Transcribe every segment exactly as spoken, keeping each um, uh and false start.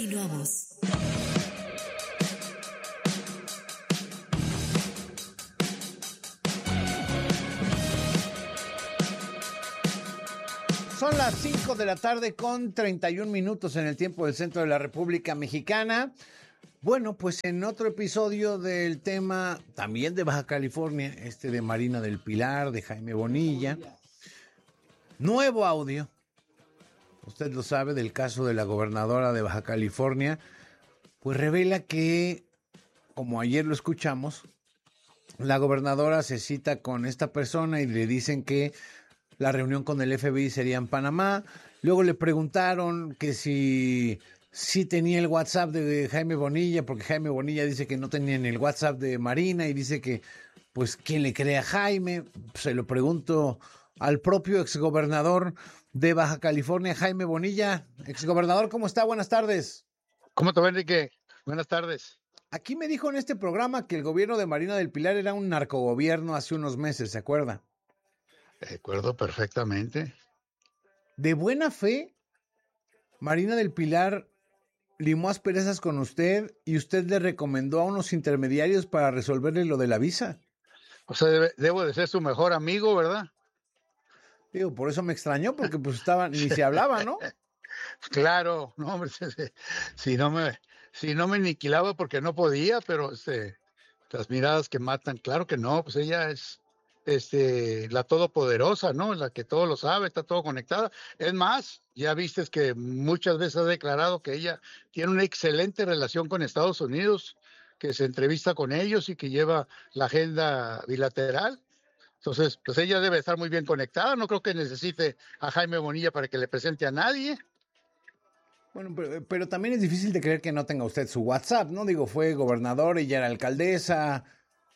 Continuamos. Son las cinco de la tarde con treinta y un minutos en el tiempo del centro de la República Mexicana. Bueno, pues en otro episodio del tema también de Baja California, este de Marina del Pilar, de Jaime Bonilla. Nuevo audio, usted lo sabe, del caso de la gobernadora de Baja California, pues revela que, como ayer lo escuchamos, la gobernadora se cita con esta persona y le dicen que la reunión con el F B I sería en Panamá. Luego le preguntaron que si, si tenía el WhatsApp de Jaime Bonilla, porque Jaime Bonilla dice que no tenía ni el WhatsApp de Marina y dice que, pues, ¿quién le cree a Jaime? Se lo pregunto al propio exgobernador de Baja California, Jaime Bonilla. Exgobernador, ¿cómo está? Buenas tardes. ¿Cómo te va, Enrique? Buenas tardes. Aquí me dijo en este programa que el gobierno de Marina del Pilar era un narcogobierno hace unos meses, ¿se acuerda? Recuerdo perfectamente. De buena fe, Marina del Pilar limó asperezas con usted y usted le recomendó a unos intermediarios para resolverle lo de la visa. O sea, debe, debo de ser su mejor amigo, ¿verdad? Digo, por eso me extrañó, porque pues estaba, ni se hablaba, ¿no? Claro, no, hombre, si no me, si no me aniquilaba porque no podía, pero este, las miradas que matan, claro que no, pues ella es este, la todopoderosa, ¿no? La que todo lo sabe, está todo conectada. Es más, ya viste que muchas veces ha declarado que ella tiene una excelente relación con Estados Unidos, que se entrevista con ellos y que lleva la agenda bilateral. Entonces, pues ella debe estar muy bien conectada. No creo que necesite a Jaime Bonilla para que le presente a nadie. Bueno, pero, pero también es difícil de creer que no tenga usted su WhatsApp, ¿no? Digo, fue gobernador, ella era alcaldesa.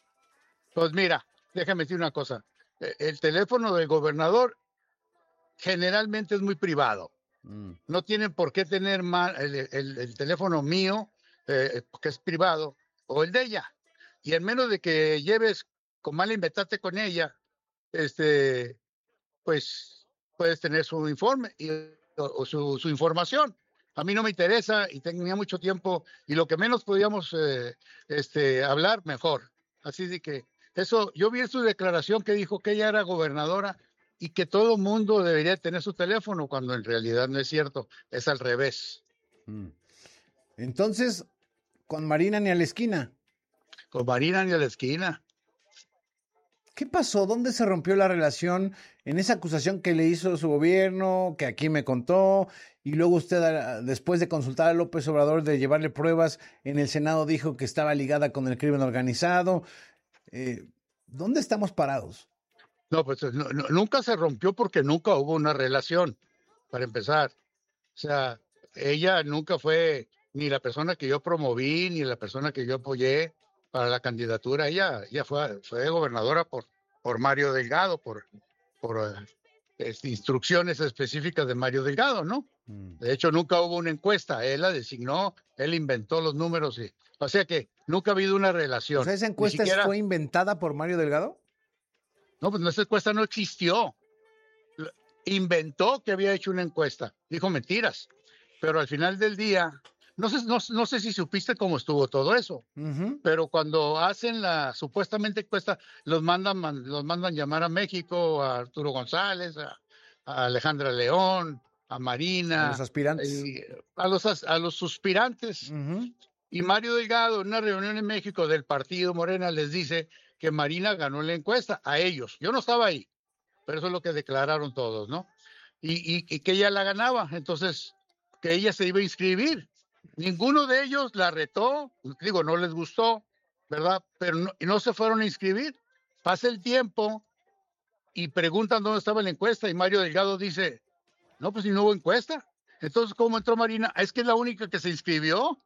Pues mira, déjame decir una cosa. El teléfono del gobernador generalmente es muy privado. Mm. No tienen por qué tener mal el, el, el teléfono mío, eh, que es privado, o el de ella. Y en menos de que lleves con mala inventate con ella, este, pues puedes tener su informe y, o, o su, su información. A mí no me interesa y tenía mucho tiempo y lo que menos podíamos eh, este, hablar, mejor. Así de que eso, yo vi su declaración que dijo que ella era gobernadora y que todo mundo debería tener su teléfono, cuando en realidad no es cierto, es al revés. Entonces, con Marina ni a la esquina. Con Marina ni a la esquina. ¿Qué pasó? ¿Dónde se rompió la relación en esa acusación que le hizo su gobierno, que aquí me contó, y luego usted, después de consultar a López Obrador, de llevarle pruebas, en el Senado dijo que estaba ligada con el crimen organizado? Eh, ¿Dónde estamos parados? No, pues no, no, nunca se rompió porque nunca hubo una relación, para empezar. O sea, ella nunca fue ni la persona que yo promoví, ni la persona que yo apoyé para la candidatura. Ella, ella fue, fue gobernadora por, por Mario Delgado, por, por eh, instrucciones específicas de Mario Delgado, ¿no? Mm. De hecho, nunca hubo una encuesta. Él la designó, él inventó los números. Y, o sea que nunca ha habido una relación. O sea, ¿esa encuesta siquiera fue inventada por Mario Delgado? No, pues esa encuesta no existió. Inventó que había hecho una encuesta. Dijo mentiras. Pero al final del día, no sé, no, no sé si supiste cómo estuvo todo eso, uh-huh. Pero cuando hacen la supuestamente encuesta, los mandan, man, los mandan llamar a México, a Arturo González, a, a Alejandra León, a Marina. A los aspirantes. Y, a, los, a los suspirantes. Uh-huh. Y Mario Delgado, en una reunión en México del partido Morena, les dice que Marina ganó la encuesta a ellos. Yo no estaba ahí, pero eso es lo que declararon todos, ¿no? Y, y, y que ella la ganaba. Entonces, que ella se iba a inscribir. Ninguno de ellos la retó, digo, no les gustó, ¿verdad? Pero no, no se fueron a inscribir. Pasa el tiempo y preguntan dónde estaba la encuesta y Mario Delgado dice, no, pues si no hubo encuesta. Entonces, ¿cómo entró Marina? Es que es la única que se inscribió.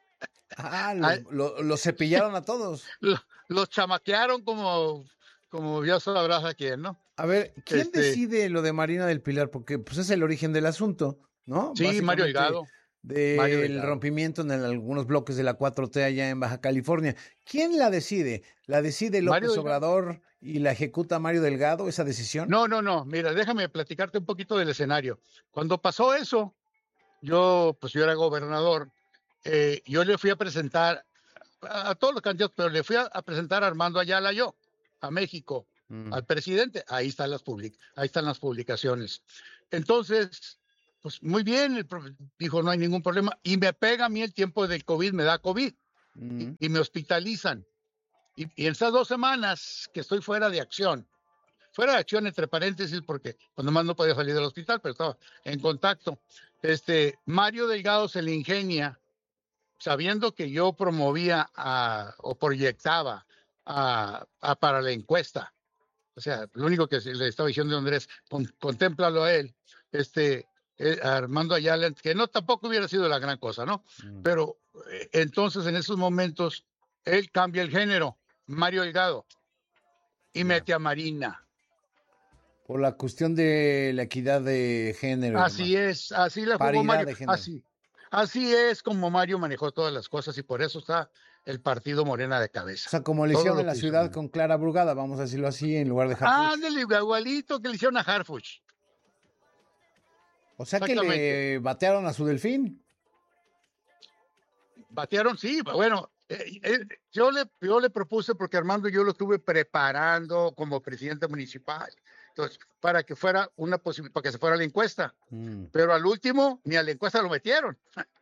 Ah, los lo, lo cepillaron a todos. Los lo chamaquearon como, como ya sabrás a quién, ¿no? A ver, ¿quién este... decide lo de Marina del Pilar? Porque pues es el origen del asunto, ¿no? Sí, Mario Delgado. Del rompimiento en el, algunos bloques de la cuatro T allá en Baja California. ¿Quién la decide? ¿La decide López Obrador y la ejecuta Mario Delgado, esa decisión? No, no, no. Mira, déjame platicarte un poquito del escenario. Cuando pasó eso, yo, pues yo era gobernador eh, yo le fui a presentar a, a todos los candidatos, pero le fui a, a presentar a Armando Ayala yo, a México, mm. al presidente. Ahí están las public, ahí están las publicaciones. Entonces, pues muy bien, el profe, dijo, no hay ningún problema. Y me pega a mí el tiempo del COVID, me da COVID mm. y, y me hospitalizan. Y, y en esas dos semanas que estoy fuera de acción, fuera de acción entre paréntesis, porque cuando más no podía salir del hospital, pero estaba en contacto, este, Mario Delgado se le ingenia, sabiendo que yo promovía a, o proyectaba a, a para la encuesta. O sea, lo único que le estaba diciendo a Andrés, con, contémplalo a él, este, eh, Armando Ayala, que no tampoco hubiera sido la gran cosa, ¿no? Mm. Pero eh, entonces en esos momentos él cambia el género, Mario Delgado, y yeah. mete a Marina. Por la cuestión de la equidad de género. Así es, así la jugó Mario. Así, así es como Mario manejó todas las cosas y por eso está el partido Morena de cabeza. O sea, como le hicieron en la ciudad hizo. Con Clara Brugada, vamos a decirlo así, en lugar de Harfuch. Ah, ándale, igualito que le hicieron a Harfuch. O sea que le batearon a su Delfín. Batearon, sí, bueno, eh, eh, yo, le, yo le propuse, porque Armando yo lo estuve preparando como presidente municipal, entonces, para que fuera una posibilidad, para que se fuera a la encuesta. Mm. Pero al último, ni a la encuesta lo metieron.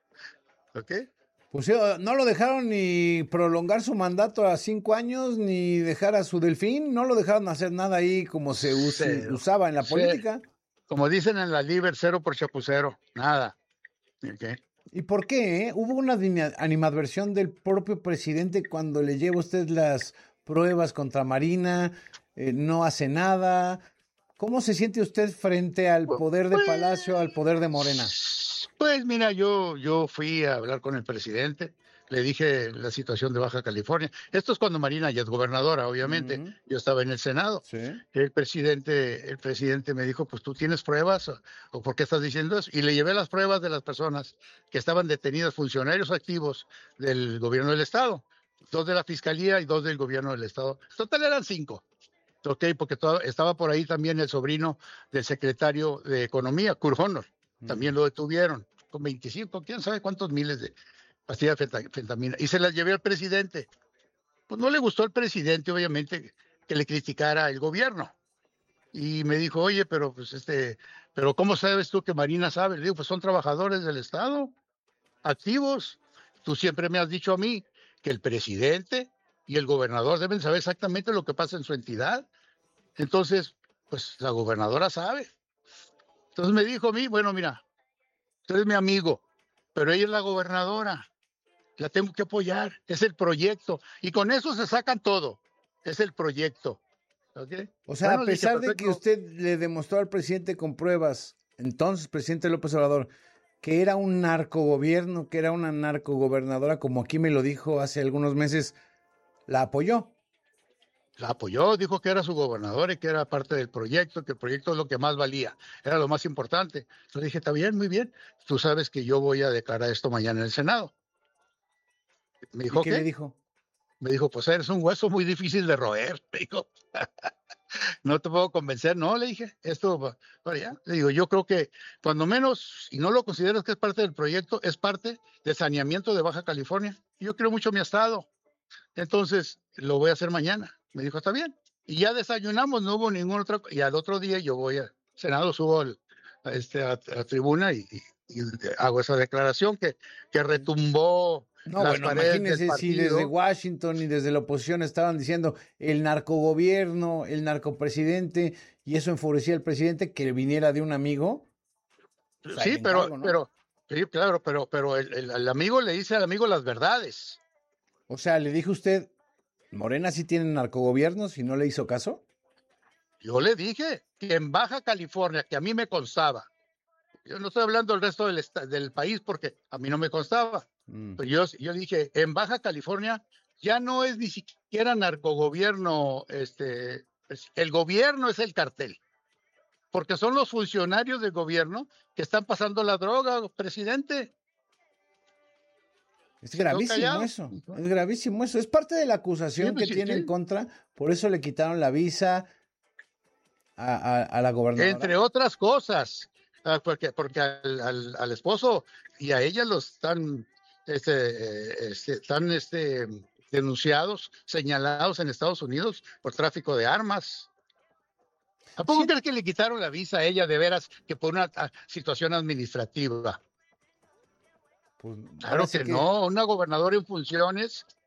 ¿Ok? Pues no lo dejaron ni prolongar su mandato a cinco años, ni dejar a su Delfín, no lo dejaron hacer nada ahí como se us cero, usaba en la cero. política. Como dicen en la Liber, cero por chapucero, nada. ¿Okay? ¿Y por qué? Eh? ¿Hubo una animadversión del propio presidente cuando le lleva usted las pruebas contra Marina? Eh, no hace nada. ¿Cómo se siente usted frente al poder de pues, Palacio, al poder de Morena? Pues mira, yo, yo fui a hablar con el presidente, le dije la situación de Baja California. Esto es cuando Marina ya es gobernadora, obviamente. Uh-huh. Yo estaba en el Senado. ¿Sí? El presidente, el presidente me dijo, pues tú tienes pruebas, o, o por qué estás diciendo eso. Y le llevé las pruebas de las personas que estaban detenidas, funcionarios activos del gobierno del Estado. Dos de la Fiscalía y dos del gobierno del Estado. En total eran cinco. Ok, porque todo, estaba por ahí también el sobrino del secretario de Economía, Kurt Honor. También lo detuvieron con veinticinco, quién sabe cuántos miles de pastillas de fentamina. Y se las llevé al presidente. Pues no le gustó al presidente, obviamente, que le criticara el gobierno. Y me dijo, oye, pero pues este, pero ¿cómo sabes tú que Marina sabe? Le digo, pues son trabajadores del Estado, activos. Tú siempre me has dicho a mí que el presidente y el gobernador deben saber exactamente lo que pasa en su entidad. Entonces, pues la gobernadora sabe. Entonces me dijo a mí, bueno, mira, tú eres mi amigo, pero ella es la gobernadora, la tengo que apoyar, es el proyecto, y con eso se sacan todo, es el proyecto. ¿Okay? O sea, bueno, a pesar dije, de que usted le demostró al presidente con pruebas, entonces presidente López Obrador, que era un narcogobierno, que era una narcogobernadora, como aquí me lo dijo hace algunos meses, ¿la apoyó? La apoyó, dijo que era su gobernador y que era parte del proyecto, que el proyecto es lo que más valía, era lo más importante. Entonces dije, está bien, muy bien, tú sabes que yo voy a declarar esto mañana en el Senado. Me dijo, ¿Y qué, qué le dijo? Me dijo, pues eres un hueso muy difícil de roer. Me dijo, no te puedo convencer. No, le dije, esto, para allá. Le digo, yo creo que cuando menos, y no lo consideras que es parte del proyecto, es parte del saneamiento de Baja California. Yo creo mucho en mi estado. Entonces, lo voy a hacer mañana. Me dijo, está bien. Y ya desayunamos, no hubo ningún otro. Y al otro día yo voy al Senado, subo al, a, este, a, a tribuna y, y, y hago esa declaración que, que retumbó. No, las bueno, imagínense si desde Washington y desde la oposición estaban diciendo el narcogobierno, el narcopresidente, y eso enfurecía al presidente que viniera de un amigo. O sea, sí, pero, encargo, ¿no? pero, sí, claro, pero, pero el, el, el amigo le dice al amigo las verdades. O sea, le dijo usted, ¿Morena sí tiene narcogobiernos y no le hizo caso? Yo le dije que en Baja California, que a mí me constaba, yo no estoy hablando del resto del, del país porque a mí no me constaba, mm. pero yo, yo dije, en Baja California ya no es ni siquiera narcogobierno, este, el gobierno es el cartel, porque son los funcionarios del gobierno que están pasando la droga, presidente. Es gravísimo eso, es gravísimo eso. Es parte de la acusación sí, pues, que sí, tiene sí. en contra, por eso le quitaron la visa a, a, a la gobernadora. Entre otras cosas, porque, porque al, al, al esposo y a ella los están este, eh, este, están este, denunciados, señalados en Estados Unidos por tráfico de armas. ¿A poco Sí, crees que le quitaron la visa a ella de veras que por una a, situación administrativa? pues ahora Claro sí que que no, una gobernadora en funciones